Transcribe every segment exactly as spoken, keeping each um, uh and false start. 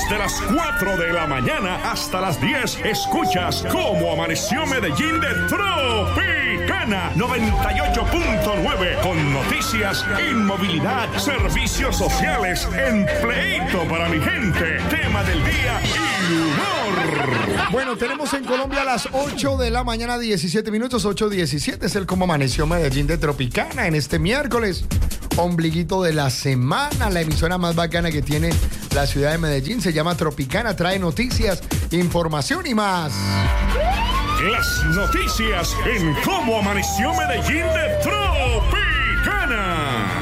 Desde las cuatro de la mañana hasta las diez, escuchas Cómo Amaneció Medellín de Tropicana noventa y ocho punto nueve, con noticias, inmovilidad, servicios sociales, empleito para mi gente, tema del día y humor. Bueno, tenemos en Colombia a las ocho de la mañana, diecisiete minutos, ocho diecisiete es el Cómo Amaneció Medellín de Tropicana en este miércoles, ombliguito de la semana. La emisora más bacana que tiene la ciudad de Medellín se llama Tropicana, trae noticias, información y más. Las noticias en Cómo Amaneció Medellín de Tropicana.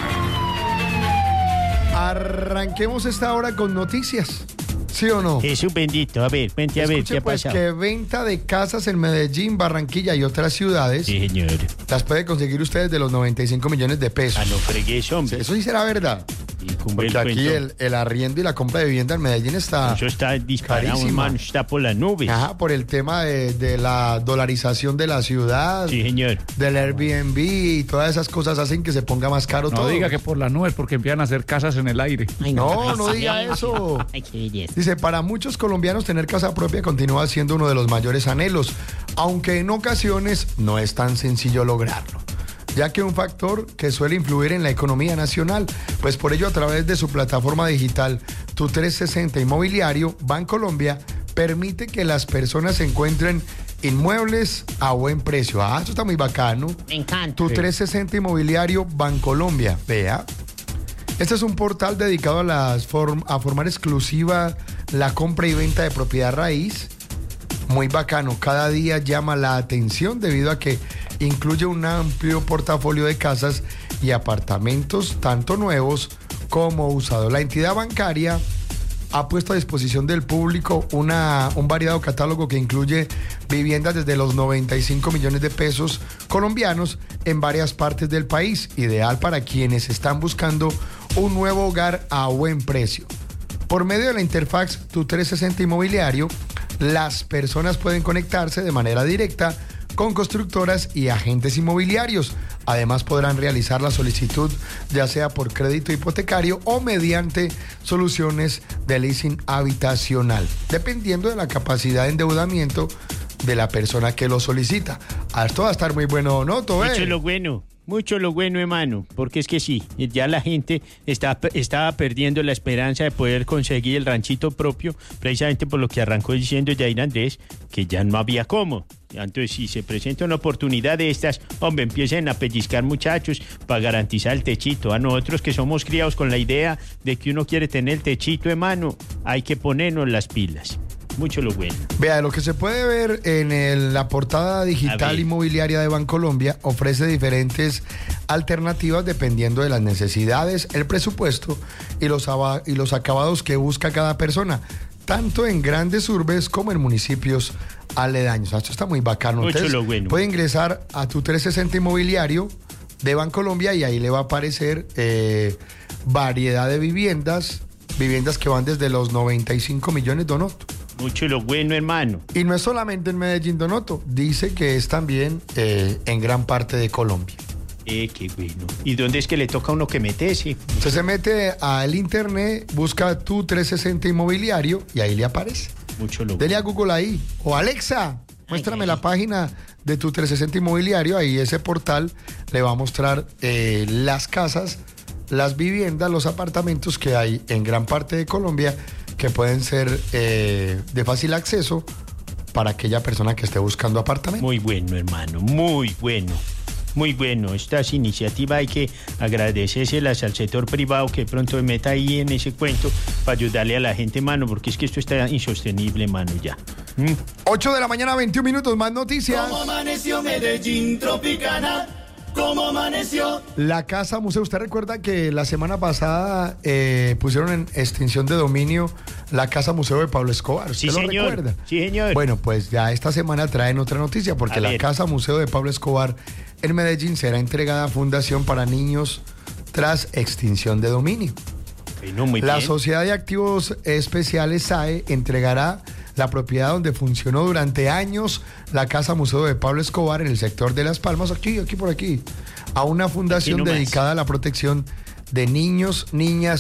Arranquemos esta hora con noticias. ¿Sí o no? Jesús bendito. A ver, cuente a ver, Escuche, ¿qué ha pues, pasado? que venta de casas en Medellín, Barranquilla y otras ciudades. Sí, señor. Las puede conseguir ustedes de los noventa y cinco millones de pesos. Ah, no fregues, hombre. Eso sí será verdad. Y cumple Porque el aquí cuento. el, el arriendo y la compra de vivienda en Medellín está Eso está disparado, carísimo. hermano. Está por las nubes. Ajá, por el tema de, de la dolarización de la ciudad, Sí, señor. del Airbnb y todas esas cosas hacen que se ponga más caro No todo. diga que por las nubes, porque empiezan a hacer casas en el aire. Ay, No, no diga eso. Ay, qué belleza. Dice, para muchos colombianos tener casa propia continúa siendo uno de los mayores anhelos, aunque en ocasiones no es tan sencillo lograrlo, ya que un factor que suele influir en la economía nacional. Pues por ello, a través de su plataforma digital Tu trescientos sesenta Inmobiliario, Bancolombia permite que las personas encuentren inmuebles a buen precio. Ah, eso está muy bacano. Me encanta. Tu trescientos sesenta Inmobiliario Bancolombia. Vea. Este es un portal dedicado a, las form- a formar exclusiva la compra y venta de propiedad raíz. Muy bacano. Cada día llama la atención debido a que incluye un amplio portafolio de casas y apartamentos, tanto nuevos como usados. La entidad bancaria ha puesto a disposición del público una, un variado catálogo que incluye viviendas desde los noventa y cinco millones de pesos colombianos en varias partes del país, ideal para quienes están buscando un nuevo hogar a buen precio. Por medio de la interfaz Tu trescientos sesenta Inmobiliario, las personas pueden conectarse de manera directa con constructoras y agentes inmobiliarios. Además, podrán realizar la solicitud ya sea por crédito hipotecario o mediante soluciones de leasing habitacional, dependiendo de la capacidad de endeudamiento de la persona que lo solicita. Ah, esto va a estar muy bueno, ¿no, Tobé? Mucho lo bueno, mucho lo bueno, hermano, porque es que sí, ya la gente está, estaba perdiendo la esperanza de poder conseguir el ranchito propio, precisamente por lo que arrancó diciendo Yair Andrés, que ya no había cómo. Entonces, si se presenta una oportunidad de estas, hombre, empiecen a pellizcar muchachos para garantizar el techito. A nosotros que somos criados con la idea de que uno quiere tener el techito, hermano, hay que ponernos las pilas. Mucho lo bueno. Vea, lo que se puede ver en el- la portada digital inmobiliaria de Bancolombia ofrece diferentes alternativas dependiendo de las necesidades, el presupuesto y los, aba- y los acabados que busca cada persona, tanto en grandes urbes como en municipios aledaños. Esto está muy bacano. Mucho Entonces, lo bueno. puede ingresar a Tu trescientos sesenta Inmobiliario de Bancolombia y ahí le va a aparecer eh, variedad de viviendas, viviendas que van desde los noventa y cinco millones, Donoto. Mucho lo bueno, hermano. Y no es solamente en Medellín, Donoto, dice que es también eh, en gran parte de Colombia. Eh, qué bueno. ¿Y dónde es que le toca a uno que meterse? Usted se mete al internet, busca Tu trescientos sesenta Inmobiliario y ahí le aparece. Mucho lo Dele bueno. a Google ahí. O Alexa, muéstrame ay, la ay. página de Tu trescientos sesenta Inmobiliario. Ahí ese portal le va a mostrar eh, las casas, las viviendas, los apartamentos que hay en gran parte de Colombia que pueden ser eh, de fácil acceso para aquella persona que esté buscando apartamento. Muy bueno, hermano, muy bueno. Muy bueno, estas iniciativas hay que agradecérselas al sector privado que de pronto me meta ahí en ese cuento para ayudarle a la gente, mano, porque es que esto está insostenible, mano, ya. ¿Mm? ocho de la mañana, veintiún minutos, más noticias. ¿Cómo amaneció Medellín Tropicana? ¿Cómo amaneció? La Casa Museo, usted recuerda que la semana pasada eh, pusieron en extinción de dominio la Casa Museo de Pablo Escobar. ¿Usted Sí, lo señor. recuerda? Sí, señor. Bueno, pues ya esta semana traen otra noticia porque A la ver. Casa Museo de Pablo Escobar en Medellín será entregada a Fundación para Niños tras extinción de dominio. Bueno, muy La bien. Sociedad de Activos Especiales S A E entregará la propiedad donde funcionó durante años la Casa Museo de Pablo Escobar en el sector de Las Palmas, aquí, aquí por aquí, a una fundación Aquí nomás. dedicada a la protección de niños, niñas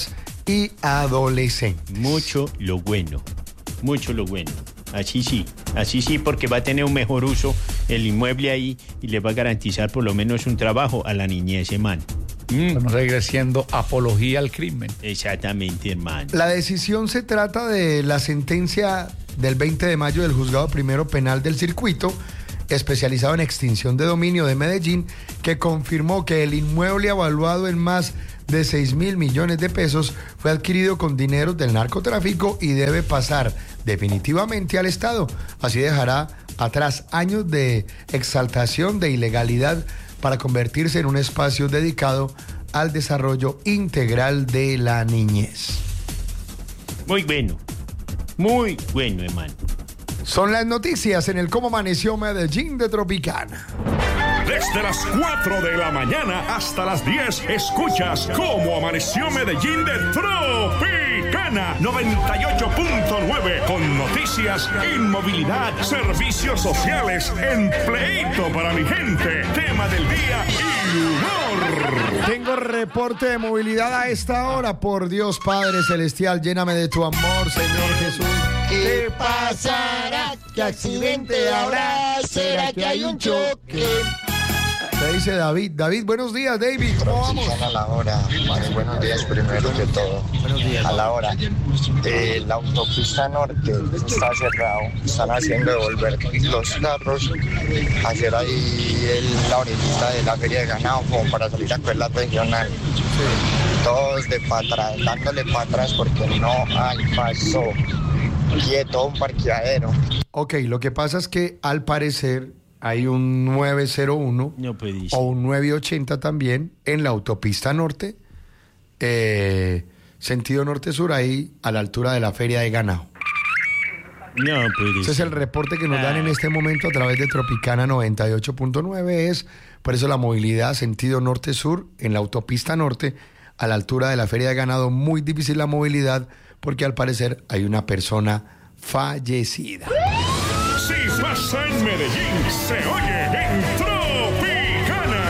y adolescentes. Mucho lo bueno, mucho lo bueno. Así sí, así sí, porque va a tener un mejor uso el inmueble ahí y le va a garantizar por lo menos un trabajo a la niñez, hermano. Mm. Para no seguir siendo apología al crimen. Exactamente, hermano. La decisión se trata de la sentencia del veinte de mayo del Juzgado Primero Penal del Circuito, especializado en extinción de dominio de Medellín, que confirmó que el inmueble evaluado en más de seis mil millones de pesos fue adquirido con dinero del narcotráfico y debe pasar definitivamente al Estado. Así dejará atrás años de exaltación de ilegalidad para convertirse en un espacio dedicado al desarrollo integral de la niñez. Muy bueno, muy bueno, hermano. Son las noticias en el Cómo Amaneció Medellín de Tropicana. Desde las cuatro de la mañana hasta las diez, escuchas Cómo Amaneció Medellín de Tropicana noventa y ocho punto nueve, con noticias, inmovilidad, servicios sociales, empleito para mi gente, tema del día y humor. Tengo reporte de movilidad a esta hora. Por Dios Padre Celestial, lléname de tu amor, Señor Jesús. ¿Qué pasará? ¿Qué accidente habrá? ¿Será que hay un choque? Le dice David. David, buenos días, David. ¿Cómo vamos? A la hora. Muy buenos días primero que todo. Buenos días. A la hora. Eh, la autopista norte está cerrado. Están haciendo devolver los carros. Hacer ahí el, la orillita de la feria de ganado como para salir a coger la regional. Sí. Todos de para atrás, dándole para atrás porque no hay paso. Quieto, un parqueadero. Ok, lo que pasa es que al parecer hay un nueve cero uno no puede ser. O un nueve ochenta también en la autopista norte, eh, sentido norte-sur, ahí a la altura de la feria de ganado. No puede Ese es ser. el reporte que nos dan en este momento a través de Tropicana noventa y ocho punto nueve. Es por eso la movilidad sentido norte-sur en la autopista norte a la altura de la feria de ganado. Muy difícil la movilidad porque al parecer hay una persona fallecida. Si pasa en Medellín, se oye en Tropicana